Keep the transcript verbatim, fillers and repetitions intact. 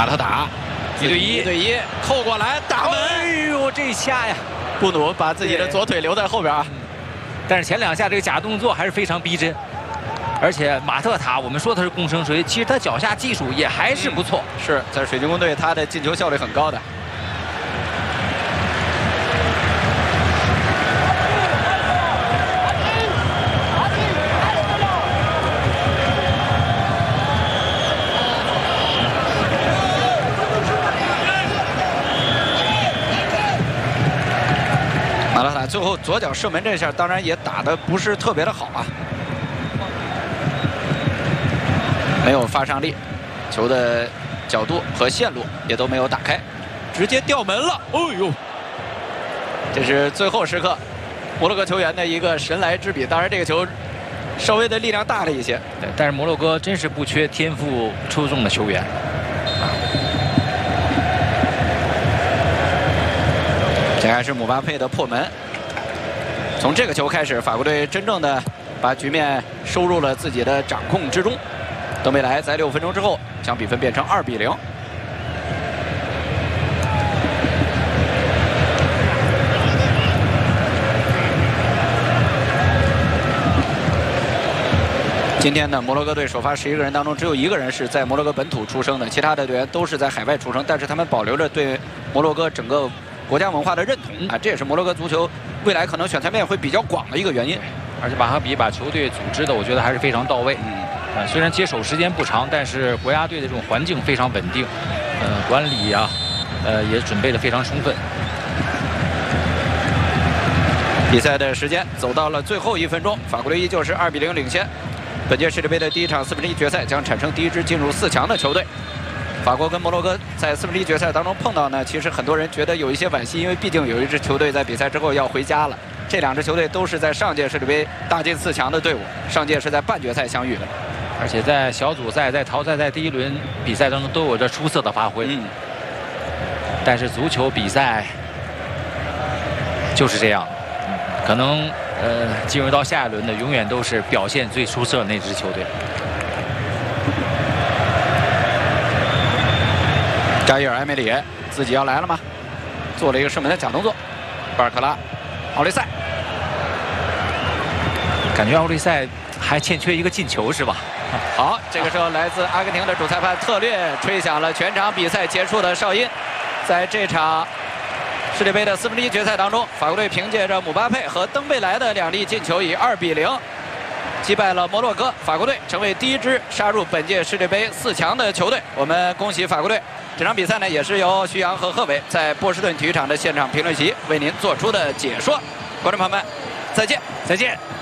马特塔， 一对一， 一对一，扣过来打门。 哎呦，这下呀， 布努把自己的左腿留在后边啊。 但是前两下这个假动作还是非常逼真，而且马特塔我们说他是攻城锤，其实他脚下技术也还是不错。 嗯、是在水晶宫队，他的进球效率很高的。马特塔最后左脚射门这下，当然也打得不是特别的好啊，没有发上力，球的角度和线路也都没有打开，直接掉门了。哎呦，这是最后时刻，摩洛哥球员的一个神来之笔。当然，这个球稍微的力量大了一些， 对，但是摩洛哥真是不缺天赋出众的球员。 这还是姆巴佩的破门。从这个球开始，法国队真正的把局面收入了自己的掌控之中。登贝莱在六分钟之后将比分变成二比零。今天呢，摩洛哥队首发十一个人当中，只有一个人是在摩洛哥本土出生的，其他的队员都是在海外出生，但是他们保留着对摩洛哥整个国家文化的认同啊，这也是摩洛哥足球未来可能选材面会比较广的一个原因。 而且马哈比把球队组织的，我觉得还是非常到位。 嗯， 呃，虽然接手时间不长，但是国家队的这种环境非常稳定，呃，管理啊，呃，也准备的非常充分。 比赛的时间走到了最后一分钟，法国队依旧是二比零领先。本届世界杯的第一场四分之一决赛将产生第一支进入四强的球队。法国跟摩洛哥在四分之一决赛当中碰到呢，其实很多人觉得有一些惋惜，因为毕竟有一支球队在比赛之后要回家了。这两支球队都是在上届世界杯打进四强的队伍，上届是在半决赛相遇的， 而且在小组赛、在淘汰赛第一轮比赛当中都有着出色的发挥。 嗯， 但是足球比赛就是这样，嗯、可能呃进入到下一轮的永远都是表现最出色的那支球队。 扎伊尔·埃梅里自己要来了吗？做了一个射门的假动作，巴尔克拉。奥利塞， 感觉奥利塞还欠缺一个进球是吧？ 好，这个时候来自阿根廷的主裁判特略吹响了全场比赛结束的哨音。在这场世界杯的四分之一决赛当中，法国队凭借着姆巴佩和登贝莱的两粒进球，以二比零击败了摩洛哥，法国队成为第一支杀入本届世界杯四强的球队。我们恭喜法国队！这场比赛呢，也是由徐阳和贺伟在波士顿体育场的现场评论席为您做出的解说。观众朋友们，再见， 再见。